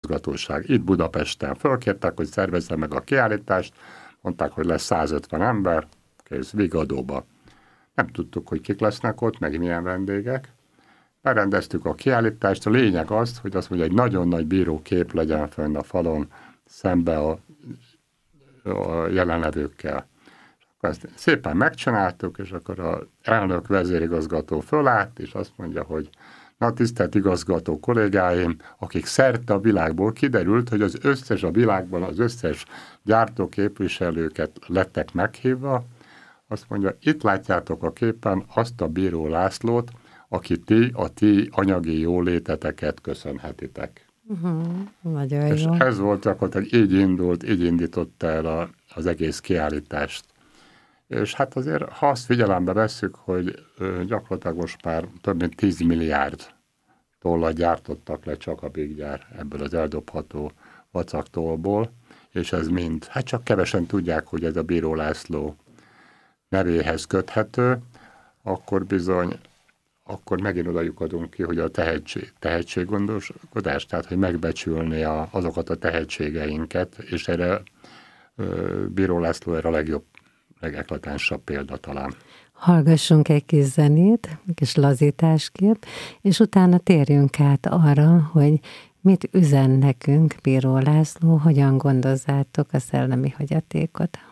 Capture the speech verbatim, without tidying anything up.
igazgatóság itt Budapesten. Fölkértek, hogy szervezze meg a kiállítást, mondták, hogy lesz százötven ember, kész, Vigadóba. Nem tudtuk, hogy kik lesznek ott, meg milyen vendégek. Berendeztük a kiállítást, a lényeg az, hogy azt mondja, egy nagyon nagy bírókép legyen fönn a falon szembe a, a jelenlevőkkel. Ezt szépen megcsináltuk, és akkor az elnök vezérigazgató fölállt, és azt mondja, hogy na, tisztelt igazgató kollégáim, akik szerte a világból kiderült, hogy az összes a világban, az összes gyártóképviselőket lettek meghívva, azt mondja, itt látjátok a képen azt a Bíró Lászlót, aki ti a ti anyagi jóléteteket köszönhetitek. Uh-huh. Nagyon és jó. ez volt gyakorlatilag, így indult, így indította el a, az egész kiállítást. És hát azért, ha azt figyelembe vesszük, hogy ö, gyakorlatilag most már több mint tíz milliárd dollár gyártottak le csak a Big Gyár ebből az eldobható vacaktólból, és ez mind, hát csak kevesen tudják, hogy ez a Bíró László nevéhez köthető, akkor bizony, akkor megint oda lyukadunk ki, hogy a tehetség, tehetséggondoskodás, tehát hogy megbecsülni a, azokat a tehetségeinket, és erre ö, Bíró László erre a legjobb, legeklatánsabb példa talán. Hallgassunk egy kis zenét, egy kis lazításképp, és utána térjünk át arra, hogy mit üzen nekünk Bíró László, hogyan gondozzátok a szellemi hagyatékot.